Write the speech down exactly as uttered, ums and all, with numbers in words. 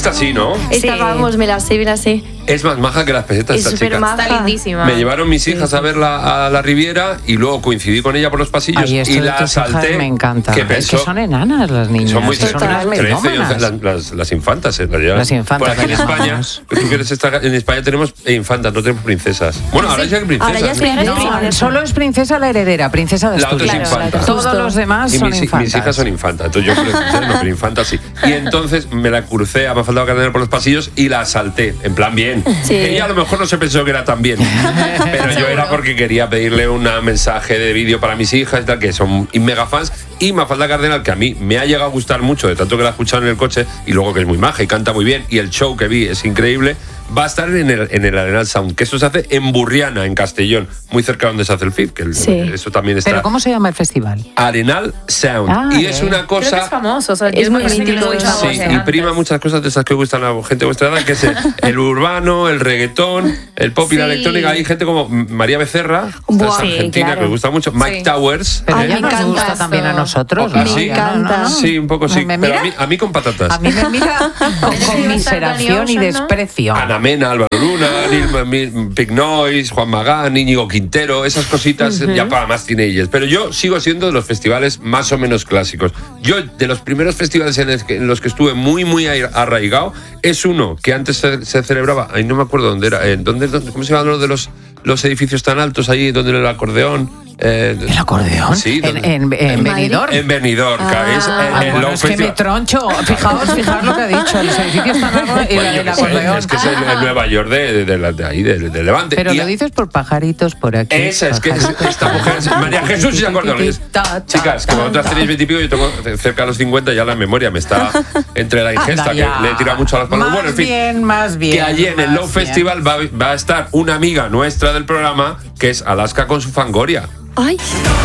Esta sí, ¿no? Esta, Sí. vamos, me la sé, me la sé. Es más maja que las pesetas Es esta súper chica. maja. Está lindísima. Me llevaron mis hijas a verla a la Riviera y luego coincidí con ella por los pasillos Ay, esto y de la tus hijas salté. me encanta. Que Es pensó, que son enanas las niñas. son muy son unas trece y once, melómanas. las, las, las infantas en realidad. Las infantas, Por aquí en las España, llamamos. tú quieres estar, en España tenemos infantas, no tenemos princesas. Bueno, ahora ya hay princesas. Ahora ya es princesa. No, solo es princesa la heredera, princesa de La otra es Asturias. infanta. Todos Justo. los demás Y son mis, infantas. mis hijas son infantas, entonces yo princesa no, pero infanta sí. Y entonces me la crucé a Mafalda Cardenal por los pasillos y la asalté, en plan bien. Sí. Ella a lo mejor no se pensó que era tan bien, pero yo era porque quería pedirle un mensaje de vídeo para mis hijas y tal, que son mega fans. Y Mafalda Cardenal, que a mí me ha llegado a gustar mucho, de tanto que la he escuchado en el coche, y luego que es muy maja y canta muy bien, y el show que vi es increíble, va a estar en el, en el Arenal Sound, que eso se hace en Burriana, en Castellón, muy cerca de donde se hace el F I F, que el- Sí. eso también está. ¿Pero cómo se llama el festival? Arenal Sound. Ah, y es eh. una Creo cosa... que es famoso. O sea, Es yo muy me parece que mítico, lo he escuchado Sí, antes. y prima muchas cosas de esas que gustan a la gente de vuestra edad, que es el, el urbano, el reggaetón, el pop y la Sí. electrónica. Hay gente como María Becerra, Buah, es sí, argentina, claro. que me gusta mucho. Mike Sí. Towers. Pero Ay, ya me nos encanta gusta esto. también a nosotros. ¿Ah, ¿no? sí? Ya, no, no. Sí, un poco sí. ¿Me Pero mira? a mí, a mí con patatas. A mí me mira con conmiseración y desprecio. Ana Mena, Álvaro Luna, Nilma, Mi- Big Noise, Juan Magán, Íñigo Quintero, esas cositas ya para más teenagers. Pero yo sigo siendo de los festivales más o menos clásicos. Yo, de los primeros festivales en, el que- en los que estuve muy, muy arraigado, es uno que antes se, se celebraba, ahí no me acuerdo dónde era, eh, ¿dónde, dónde- ¿cómo se llama lo de los, los edificios tan altos ahí, donde el acordeón? Eh, ¿El acordeón? Sí, en, donde- en, en Benidorm. En Benidorm, que es eh, Ah, el bueno, Low es que me Festival. troncho. Fijaos, fijaos lo que ha dicho. Los edificios están largos y Bueno, la yo del qué sé, acordeón. es que es el, el Nueva York de, de, de, la- de ahí, de, de Levante. Pero Y lo a- dices por pajaritos por aquí. Esa es que es- esta mujer es María Jesús y acordeones. Chicas, que vosotras tenéis veintipico, yo tengo cerca de los cincuenta, ya la memoria me está entre la ingesta, Anda que ya. le he tirado mucho a las palabras. Más Bueno, en fin, bien, más bien. que allí en el más Low bien. Festival va, va a estar una amiga nuestra del programa, que es Alaska con su Fangoria. Ay.